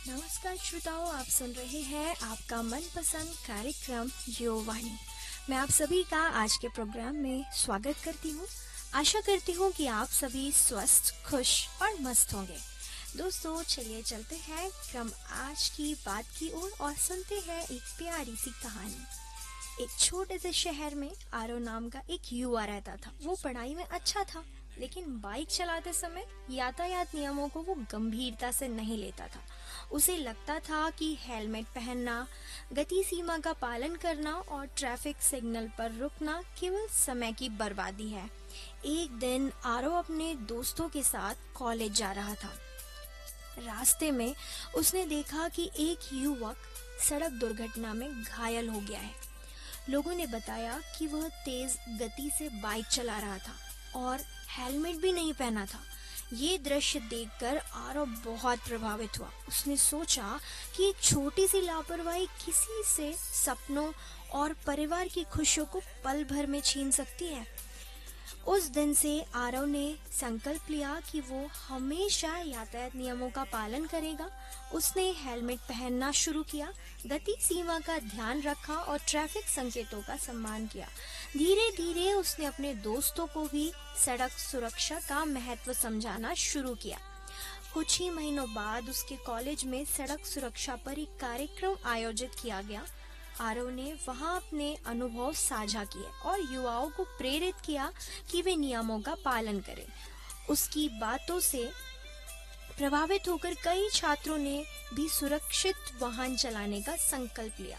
नमस्कार श्रोताओं, आप सुन रहे हैं आपका मनपसंद कार्यक्रम यो वाणी। मैं आप सभी का आज के प्रोग्राम में स्वागत करती हूँ। आशा करती हूँ कि आप सभी स्वस्थ, खुश और मस्त होंगे। दोस्तों, चलिए चलते हैं क्रम आज की बात की ओर और सुनते हैं एक प्यारी सी कहानी। एक छोटे से शहर में आरो नाम का एक युवा रहता था। वो पढ़ाई में अच्छा था, लेकिन बाइक चलाते समय यातायात नियमों को वो गंभीरता से नहीं लेता था। उसे लगता था कि हेलमेट पहनना, गति सीमा का पालन करना और ट्रैफिक सिग्नल पर रुकना केवल समय की बर्बादी है। एक दिन आरो अपने दोस्तों के साथ कॉलेज जा रहा था। रास्ते में उसने देखा कि एक युवक सड़क दुर्घटना में घायल हो गया है। लोगों ने बताया कि वह तेज गति से बाइक चला रहा था और हेलमेट भी नहीं पहना था। ये दृश्य देखकर आरव बहुत प्रभावित हुआ। उसने सोचा कि एक छोटी सी लापरवाही किसी से सपनों और परिवार की खुशियों को पल भर में छीन सकती है। उस दिन से आरव ने संकल्प लिया कि वो हमेशा यातायात नियमों का पालन करेगा। उसने हेलमेट पहनना शुरू किया, गति सीमा का ध्यान रखा और ट्रैफिक संकेतों का सम्मान किया। धीरे धीरे उसने अपने दोस्तों को भी सड़क सुरक्षा का महत्व समझाना शुरू किया। कुछ ही महीनों बाद उसके कॉलेज में सड़क सुरक्षा पर एक कार्यक्रम आयोजित किया गया। आरव ने वहां अपने अनुभव साझा किए और युवाओं को प्रेरित किया कि वे नियमों का पालन करें। उसकी बातों से प्रभावित होकर कई छात्रों ने भी सुरक्षित वाहन चलाने का संकल्प लिया।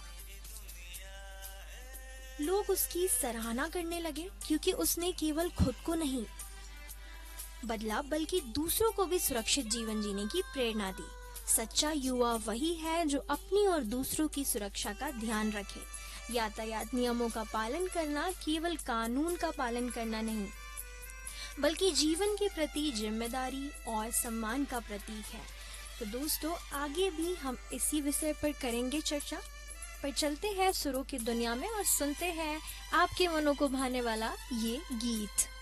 लोग उसकी सराहना करने लगे क्योंकि उसने केवल खुद को नहीं बदला बल्कि दूसरों को भी सुरक्षित जीवन जीने की प्रेरणा दी। सच्चा युवा वही है जो अपनी और दूसरों की सुरक्षा का ध्यान रखे। यातायात नियमों का पालन करना केवल कानून का पालन करना नहीं, बल्कि जीवन के प्रति जिम्मेदारी और सम्मान का प्रतीक है। तो दोस्तों, आगे भी हम इसी विषय पर करेंगे चर्चा। पर चलते हैं सुरों की दुनिया में और सुनते हैं आपके मनों को भाने वाला ये गीत।